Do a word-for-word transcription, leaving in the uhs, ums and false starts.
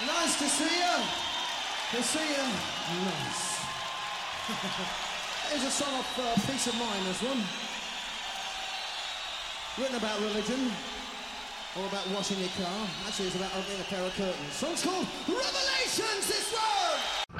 Nice to see you. To see you. Nice. Here's a song off uh, Peace of Mind, this one. Written about religion. Or about washing your car. Actually, it's about opening a pair of curtains. Song's called Revelations, this one!